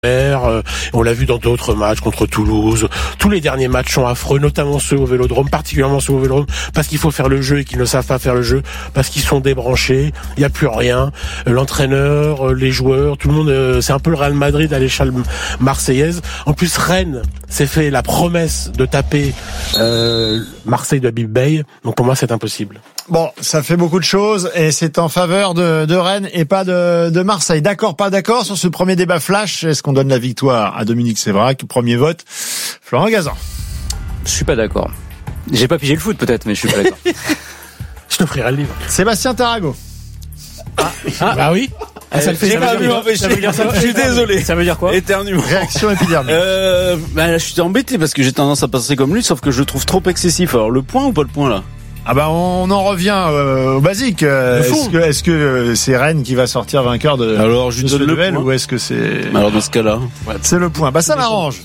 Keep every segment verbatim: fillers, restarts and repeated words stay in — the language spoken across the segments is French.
Euh, on l'a vu dans d'autres matchs contre Toulouse. Tous les derniers matchs sont affreux, notamment ceux au Vélodrome, particulièrement ceux au Vélodrome, parce qu'il faut faire le jeu et qu'ils ne savent pas faire le jeu, parce qu'ils sont débranchés. Il n'y a plus rien. L'entraîneur, les joueurs, tout le monde. C'est un peu le Real Madrid à l'échelle marseillaise. En plus, Rennes s'est fait la promesse de taper euh, Marseille de Habib Beye. Donc pour moi, c'est impossible. Bon, ça fait beaucoup de choses et c'est en faveur de, de Rennes et pas de, de Marseille. D'accord, pas d'accord sur ce premier débat flash. Est-ce qu'on donne la victoire à Dominique Sévrac? Premier vote, Florent Gazan. Je suis pas d'accord. J'ai pas pigé le foot peut-être, mais je suis pas d'accord. Je t'offrirai le livre. Sébastien Tarago. Ah, ah bah oui. Ah, ça le fait. J'ai pas pu m'empêcher. Je suis désolé. Ça veut dire quoi? Éternuement. Réaction épidermique. Euh, bah, je suis embêté parce que j'ai tendance à passer comme lui, sauf que je le trouve trop excessif. Alors le point ou pas le point là? Ah bah on en revient euh, au basique. Euh, est-ce que est-ce que c'est Rennes qui va sortir vainqueur de alors je de ce donne le duel point. ou est-ce que c'est alors dans ce cas-là c'est le point. Bah ça m'arrange.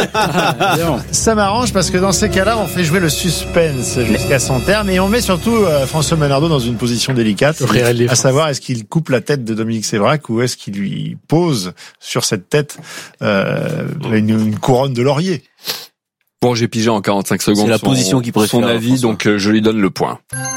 Ça m'arrange parce que dans ces cas-là on fait jouer le suspense jusqu'à son terme et on met surtout euh, François Menardo dans une position délicate, à savoir est-ce qu'il coupe la tête de Dominique Sévrac ou est-ce qu'il lui pose sur cette tête euh, une, une couronne de laurier. Bon, j'ai pigé en quarante-cinq secondes. C'est la son, position qui préfère son avis, François. donc euh, je lui donne le point.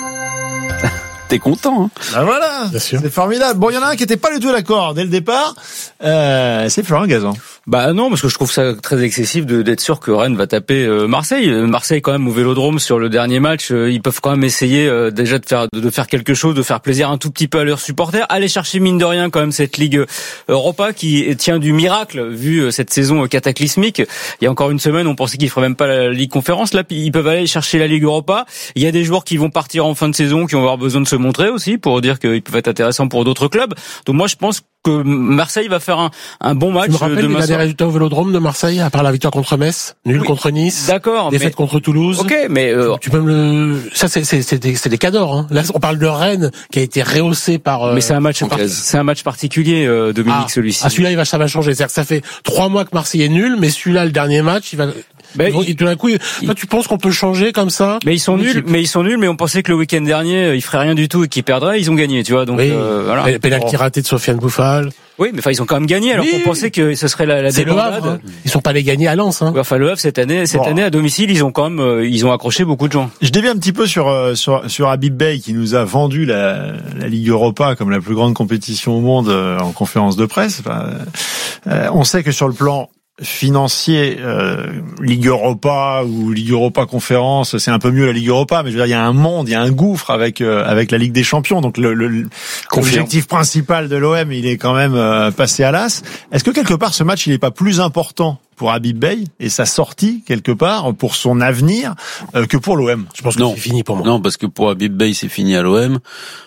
T'es content, hein? Bah voilà, bien sûr. C'est formidable. Bon, il y en a un qui était pas du tout d'accord dès le départ. Euh, c'est Florent Gazan. Bah non, parce que je trouve ça très excessif de, d'être sûr que Rennes va taper euh, Marseille. Marseille quand même au Vélodrome sur le dernier match, euh, ils peuvent quand même essayer euh, déjà de faire de faire quelque chose, de faire plaisir un tout petit peu à leurs supporters, aller chercher mine de rien quand même cette Ligue Europa qui tient du miracle vu euh, cette saison cataclysmique. Il y a encore une semaine, on pensait qu'ils feraient même pas la Ligue Conférence. Là, ils peuvent aller chercher la Ligue Europa. Il y a des joueurs qui vont partir en fin de saison, qui vont avoir besoin de se montrer aussi pour dire qu'ils peuvent être intéressants pour d'autres clubs. Donc moi, je pense que Marseille va faire un, un bon match. Tu me rappelles demain il a des soir. résultats au Vélodrome de Marseille, à part la victoire contre Metz, nul oui. contre Nice, d'accord, défaite mais... contre Toulouse. Ok, mais euh... tu peux me le, ça c'est c'est c'est des, c'est des cadors. Hein. Là, on parle de Rennes qui a été rehaussé par. Euh... Mais c'est un match, par... c'est un match particulier, euh, Dominique, ah. celui-ci. Ah, celui-là, il va, ça va changer. C'est-à-dire que ça fait trois mois que Marseille est nul, mais celui-là, le dernier match, il va. Ben, ils, il, tout d'un coup, il, toi, tu penses qu'on peut changer comme ça? Mais ils sont nuls, mais ils sont nuls, mais on pensait que le week-end dernier, ils feraient rien du tout et qu'ils perdraient, ils ont gagné, tu vois, donc, oui. euh, voilà. Pénalty raté de Sofiane Bouffal. Oui, mais enfin, ils ont quand même gagné, alors oui. qu'on pensait que ce serait la, la c'est débandade. Le Havre, hein. Ils sont pas allés gagner à Lens, hein. Ouais, enfin, le Havre, cette année, cette bon. année, à domicile, ils ont quand même, euh, ils ont accroché beaucoup de gens. Je dévie un petit peu sur, euh, sur, sur Habib Beye, qui nous a vendu la, la Ligue Europa comme la plus grande compétition au monde, euh, en conférence de presse. Enfin, euh, on sait que sur le plan financier, euh, Ligue Europa ou Ligue Europa Conférence, c'est un peu mieux la Ligue Europa, mais je veux dire, il y a un monde, il y a un gouffre avec euh, avec la Ligue des Champions. Donc le, le l'objectif principal de l'O M, il est quand même euh, passé à l'as. Est-ce que quelque part ce match, il n'est pas plus important pour Habib Beye et sa sortie quelque part pour son avenir euh, que pour l'O M? Je pense que non. c'est fini pour moi. Non, parce que pour Habib Beye, c'est fini à l'O M.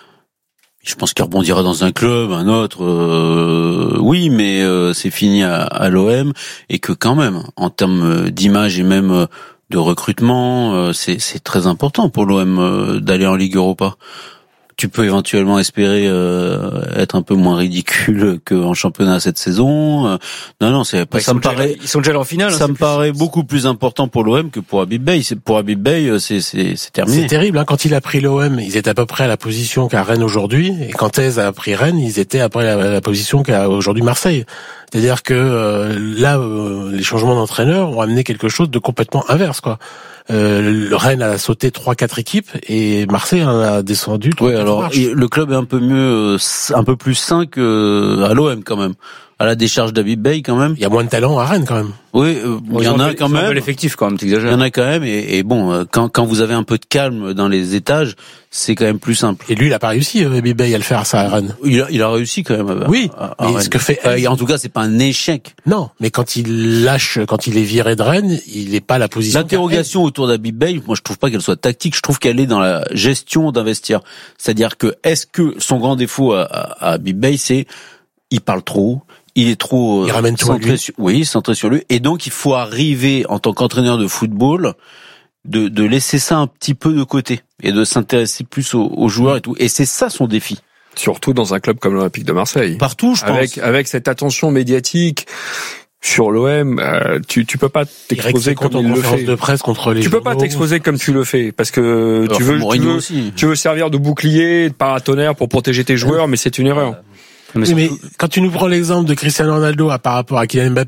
Je pense qu'il rebondira dans un club, un autre, euh, oui, mais euh, c'est fini à, à l'O M et que quand même, en termes d'image et même de recrutement, euh, c'est, c'est très important pour l'O M euh, d'aller en Ligue Europa. Tu peux éventuellement espérer euh, être un peu moins ridicule qu'en championnat cette saison. Euh, non, non, c'est ouais, ça me paraît. Ils sont déjà en finale. Ça hein, me plus... paraît beaucoup plus important pour l'O M que pour Habib Beye. C'est pour Habib Beye, c'est c'est c'est terminé. C'est terrible. Hein, quand il a pris l'O M, ils étaient à peu près à la position qu'a Rennes aujourd'hui, et quand Aise a pris Rennes, ils étaient après la, la position qu'a aujourd'hui Marseille. C'est-à-dire que euh, là, euh, les changements d'entraîneur ont amené quelque chose de complètement inverse, quoi. Euh, le Rennes a sauté trois quatre équipes et Marseille en a descendu. Oui, alors le club est un peu mieux, un peu plus sain que à l'O M quand même. À la décharge d'Habib Beye quand même. Il y a moins de talent à Rennes quand même. Oui, euh, il y en a quand même. L'effectif quand même, t'exagères. Il y en a quand même et, et bon, quand quand vous avez un peu de calme dans les étages, c'est quand même plus simple. Et lui, il a pas réussi, Habib Beye, à le faire ça à Rennes. Il a, il a réussi quand même. À, oui. À, à mais ce que fait, euh, en tout cas, c'est pas un échec. Non, mais quand il lâche, quand il est viré de Rennes, il n'est pas à la position. L'interrogation autour d'Habib Beye, moi, je trouve pas qu'elle soit tactique. Je trouve qu'elle est dans la gestion d'investir. C'est-à-dire que est-ce que son grand défaut à, à, à Habib Beye, c'est il parle trop. Il est trop il ramène centré sur, oui, centré sur lui. Et donc, il faut arriver, en tant qu'entraîneur de football, de, de laisser ça un petit peu de côté et de s'intéresser plus aux, aux joueurs et tout. Et c'est ça son défi. Surtout dans un club comme l'Olympique de Marseille. Partout, je pense. Avec, avec cette attention médiatique sur l'O M, euh, tu tu peux pas t'exposer comme il le fait. De presse contre les tu peux pas t'exposer comme tu le fais parce que alors, tu veux Mourinho tu veux, aussi. tu veux servir de bouclier, de paratonnerre pour protéger tes joueurs, mais c'est une erreur. Mais, Oui, mais surtout... quand tu nous prends l'exemple de Cristiano Ronaldo à par rapport à Kylian Mbappé,